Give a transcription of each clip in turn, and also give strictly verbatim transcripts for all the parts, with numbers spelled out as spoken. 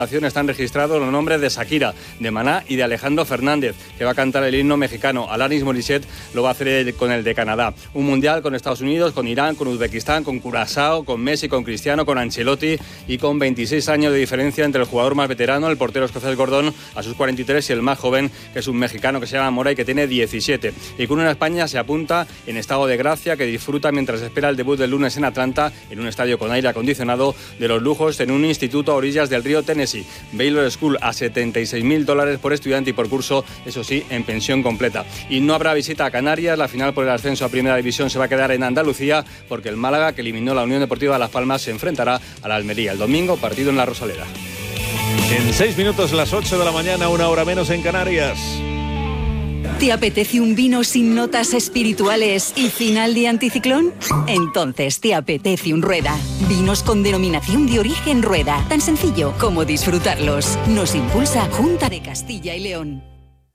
Están registrados los nombres de Shakira, de Maná y de Alejandro Fernández, que va a cantar el himno mexicano. Alanis Morissette lo va a hacer con el de Canadá. Un mundial con Estados Unidos, con Irán, con Uzbekistán, con Curazao, con Messi, con Cristiano, con Ancelotti y con veintiséis años de diferencia entre el jugador más veterano, el portero escocés Gordon, a sus cuarenta y tres, y el más joven, que es un mexicano que se llama Mora y que tiene diecisiete. Y con una España se apunta en estado de gracia, que disfruta mientras espera el debut del lunes en Atlanta, en un estadio con aire acondicionado, de los lujos en un instituto a orillas del río Tennessee. Baylor School a setenta y seis mil dólares por estudiante y por curso, eso sí, en pensión completa. Y no habrá visita a Canarias. La final por el ascenso a Primera División se va a quedar en Andalucía, porque el Málaga, que eliminó la Unión Deportiva Las Palmas, se enfrentará a la Almería el domingo, partido en la Rosaleda. En seis minutos, las ocho de la mañana, una hora menos en Canarias. ¿Te apetece un vino sin notas espirituales y final de anticiclón? Entonces te apetece un Rueda. Vinos con denominación de origen Rueda. Tan sencillo como disfrutarlos. Nos impulsa Junta de Castilla y León.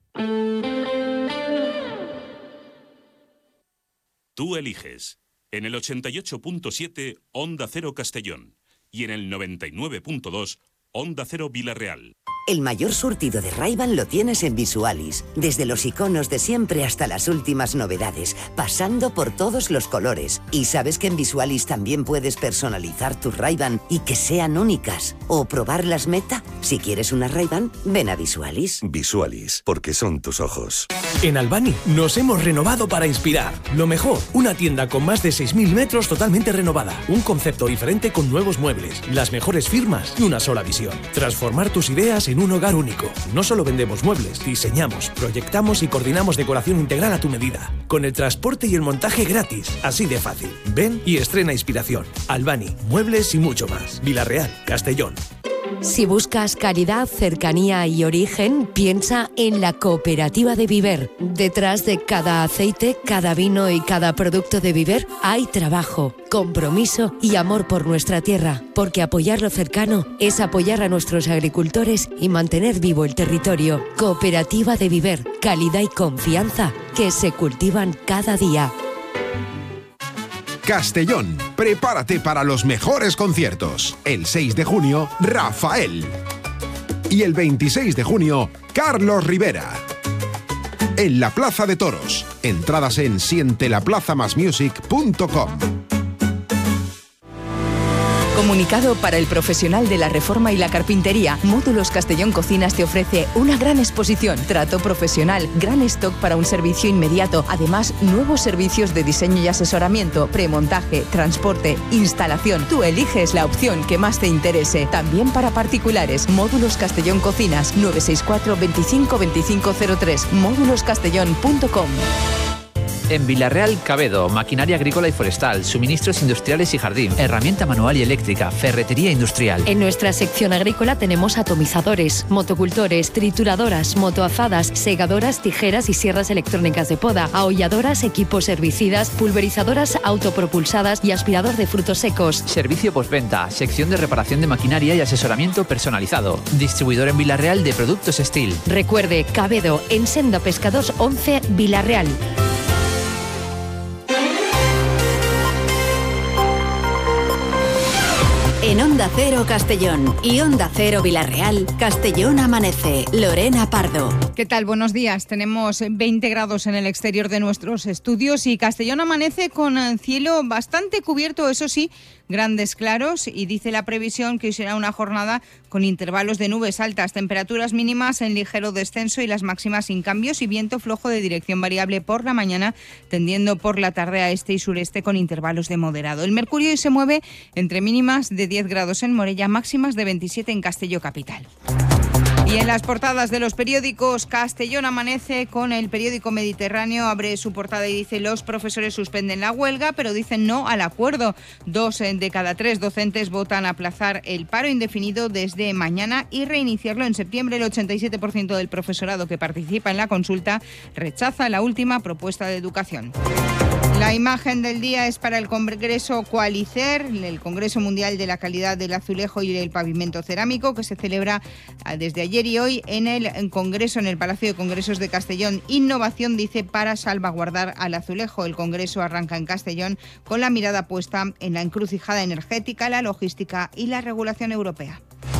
Tú eliges. En el ochenta y ocho punto siete, Onda Cero Castellón. Y en el noventa y nueve punto dos, Onda Cero Vilarreal. El mayor surtido de Ray-Ban lo tienes en Visualis. Desde los iconos de siempre hasta las últimas novedades, pasando por todos los colores. Y sabes que en Visualis también puedes personalizar tus Ray-Ban y que sean únicas. O probar las Meta. Si quieres una Ray-Ban, ven a Visualis. Visualis, porque son tus ojos. En Albany nos hemos renovado para inspirar. Lo mejor, una tienda con más de seis mil metros totalmente renovada. Un concepto diferente con nuevos muebles, las mejores firmas y una sola visión. Transformar tus ideas en un hogar único. No solo vendemos muebles, diseñamos, proyectamos y coordinamos decoración integral a tu medida. Con el transporte y el montaje gratis. Así de fácil. Ven y estrena inspiración. Albany, muebles y mucho más. Vilarreal, Castellón. Si buscas calidad, cercanía y origen, piensa en la Cooperativa de Viver. Detrás de cada aceite, cada vino y cada producto de Viver hay trabajo, compromiso y amor por nuestra tierra, porque apoyar lo cercano es apoyar a nuestros agricultores y mantener vivo el territorio. Cooperativa de Viver, calidad y confianza que se cultivan cada día. Castellón, prepárate para los mejores conciertos. El seis de junio, Rafael. Y el veintiséis de junio, Carlos Rivera. En la Plaza de Toros. Entradas en siente la plaza más music punto com. Comunicado para el profesional de la reforma y la carpintería. Módulos Castellón Cocinas te ofrece una gran exposición, trato profesional, gran stock para un servicio inmediato. Además, nuevos servicios de diseño y asesoramiento, premontaje, transporte, instalación. Tú eliges la opción que más te interese. También para particulares. Módulos Castellón Cocinas, nueve seis cuatro, veinticinco, veinticinco cero tres. módulos castellón punto com. En Vilarreal, Cabedo, maquinaria agrícola y forestal, suministros industriales y jardín, herramienta manual y eléctrica, ferretería industrial. En nuestra sección agrícola tenemos atomizadores, motocultores, trituradoras, motoazadas, segadoras, tijeras y sierras electrónicas de poda, aholladoras, equipos herbicidas, pulverizadoras autopropulsadas y aspirador de frutos secos. Servicio postventa, sección de reparación de maquinaria y asesoramiento personalizado. Distribuidor en Vilarreal de productos Steel. Recuerde, Cabedo, en Senda Pescados once, Vilarreal. En Onda Cero Castellón y Onda Cero Vilarreal, Castellón amanece. Lorena Pardo. ¿Qué tal? Buenos días. Tenemos veinte grados en el exterior de nuestros estudios y Castellón amanece con cielo bastante cubierto, eso sí, grandes claros, y dice la previsión que hoy será una jornada con intervalos de nubes altas, temperaturas mínimas en ligero descenso y las máximas sin cambios, y viento flojo de dirección variable por la mañana, tendiendo por la tarde a este y sureste con intervalos de moderado. El mercurio hoy se mueve entre mínimas de diez grados en Morella, máximas de veintisiete en Castelló capital. Y en las portadas de los periódicos, Castellón amanece con el periódico Mediterráneo, abre su portada y dice: los profesores suspenden la huelga, pero dicen no al acuerdo. Dos de cada tres docentes votan aplazar el paro indefinido desde mañana y reiniciarlo en septiembre. El ochenta y siete por ciento del profesorado que participa en la consulta rechaza la última propuesta de educación. La imagen del día es para el Congreso Coalicer, el Congreso Mundial de la Calidad del Azulejo y el Pavimento Cerámico, que se celebra desde ayer y hoy en el Congreso, en el Palacio de Congresos de Castellón. Innovación, dice, para salvaguardar al azulejo. El Congreso arranca en Castellón con la mirada puesta en la encrucijada energética, la logística y la regulación europea.